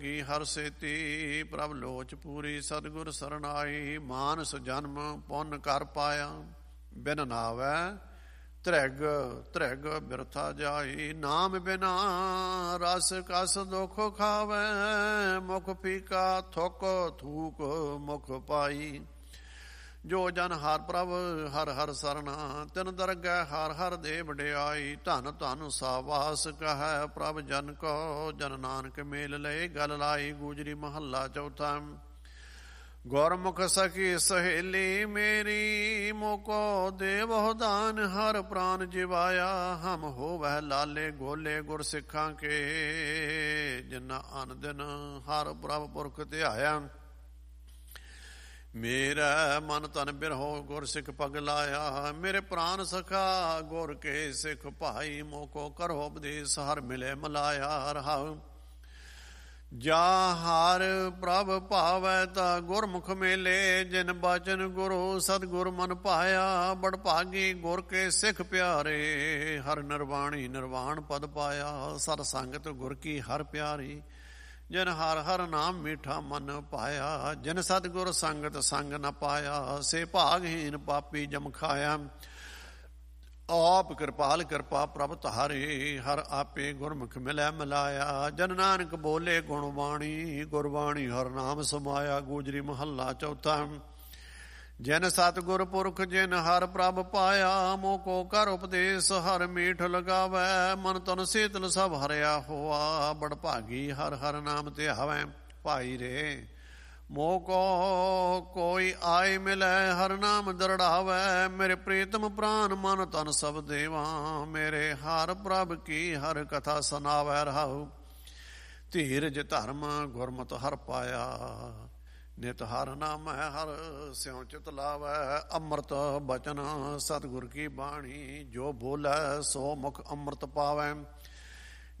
ਕੀ ਹਰ ਸੇਤੀ ਪ੍ਰਭ ਲੋਚ ਪੂਰੀ ਸਤਿਗੁਰ ਸਰਨਾਈ। ਮਾਨਸ ਜਨਮ ਪੁੰਨ ਕਰ ਪਾਇਆ ਬਿਨ ਨਾਵੈ ਧ੍ਰਿਗ ਧ੍ਰਿਗ ਬਿਰਥਾ ਜਾਈ। ਨਾਮ ਬਿਨਾ ਰਸ ਕਸ ਦੁਖ ਖਾਵੈ ਮੁਖ ਫੀਕਾ ਥੁਕ ਥੂਕ ਮੁਖ ਪਾਈ। ਜੋ ਜਨ ਹਰ ਪ੍ਰਭ ਹਰ ਹਰ ਸਰਨਾ ਤਿਨ ਦਰਗਹਿ ਹਰ ਹਰ ਦੇ ਵਡਿਆਈ। ਧਨ ਧਨ ਸਾਵਾਸ ਕਹੈ ਪ੍ਰਭ ਜਨ ਕੋ ਜਨ ਨਾਨਕ ਮੇਲ ਲਏ ਗਲ ਲਾਈ। ਗੂਜਰੀ ਮਹੱਲਾ ਚੌਥਾ। ਗੁਰਮੁਖ ਸਖੀ ਸਹੇਲੀ ਮੇਰੀ ਮੋਕੋ ਦੇਵਹੁ ਦਾਨ ਹਰ ਪ੍ਰਾਨ ਜਿਵਾਇਆ। ਹਮ ਹੋਵਹਿ ਲਾਲੇ ਗੋਲੇ ਗੁਰ ਸਿੱਖਾਂ ਕੇ ਜਿਨਾ ਅਨ ਦਿਨ ਹਰ ਪ੍ਰਭ ਪੁਰਖ ਧਿਆਇਆ। ਮੇਰਾ ਮਨ ਤਨ ਬਿਰਹੋ ਗੁਰ ਸਿੱਖ ਪਗ ਲਾਇਆ। ਮੇਰੇ ਪ੍ਰਾਨ ਸਖਾ ਗੁਰ ਕੇ ਸਿੱਖ ਭਾਈ ਮੋਕੋ ਕਰੋ ਉਪਦੇਸ ਹਰ ਮਿਲੇ ਮਲਾਇਆ। ਰਹਾਉ ਜਾ ਹਰ ਪ੍ਰਭ ਭਾਵੈ ਤਾ ਗੁਰਮੁਖ ਮੇਲੇ ਜਿਨ ਬਚਨ ਗੁਰੂ ਸਤਿਗੁਰ ਮਨ ਪਾਇਆ। ਬੜ ਭਾਗੀ ਗੁਰ ਕੇ ਸਿੱਖ ਪਿਆਰੇ ਹਰ ਨਿਰਵਾਣੀ ਨਿਰਵਾਣ ਪਦ ਪਾਇਆ। ਸਤ ਸੰਗਤ ਗੁਰ ਕੀ ਹਰ ਪਿਆਰੀ ਜਿਨ ਹਰ ਹਰ ਨਾਮ ਮੀਠਾ ਮਨ ਪਾਇਆ। ਜਿਨ ਸਤਿਗੁਰ ਸੰਗਤ ਸੰਗ ਨ ਪਾਇਆ ਸੇ ਭਾਗਹੀਨ ਪਾਪੀ ਜਮ ਖਾਇਆ। ਆਪ ਕਿਰਪਾਲ ਕਿਰਪਾ ਪ੍ਰਭ ਧਾਰੇ ਹਰ ਆਪੇ ਗੁਰਮੁਖ ਮਿਲੈ ਮਿਲਾਇਆ। ਜਨ ਨਾਨਕ ਬੋਲੇ ਗੁਣਬਾਣੀ ਗੁਰਬਾਣੀ ਹਰ ਨਾਮ ਸਮਾਇਆ। ਗੂਜਰੀ ਮਹੱਲਾ ਚੌਥਾ। ਜਿਨ ਸਤਿਗੁਰ ਪੁਰਖ ਜਿਨ ਹਰ ਪ੍ਰਭ ਪਾਇਆ ਮੋਕੋ ਕਰ ਉਪਦੇਸ ਹਰ ਮੀਠ ਲਗਾਵੈ। ਮਨ ਤਨ ਸੀਤਲ ਸਭ ਹਰਿਆ ਹੋਆ ਬੜ ਭਾਗੀ ਹਰ ਹਰ ਨਾਮ ਧਿਆਵੈ। ਭਾਈ ਰੇ ਮੋਕੋ ਕੋਈ ਆਏ ਮਿਲੈ ਹਰ ਨਾਮ ਦਰੜਾਵੈ। ਮੇਰੇ ਪ੍ਰੀਤਮ ਪ੍ਰਾਨ ਮਨ ਤਨ ਸਭ ਦੇਵਾ ਮੇਰੇ ਹਰ ਪ੍ਰਭ ਕੀ ਹਰ ਕਥਾ ਸੁਨਾਵੈ। ਰਹਾਉ ਧੀਰਜ ਧਰਮ ਗੁਰਮਤਿ ਹਰ ਪਾਇਆ ਨਿਤ ਹਰ ਨਾਮ ਹੈ ਹਰ ਸਿਉ ਚਿਤ ਲਾਵੈ। ਅੰਮ੍ਰਿਤ ਬਚਨ ਸਤਿਗੁਰ ਕੀ ਬਾਣੀ ਜੋ ਬੋਲੈ ਸੋ ਮੁਖ ਅੰਮ੍ਰਿਤ ਪਾਵੈ।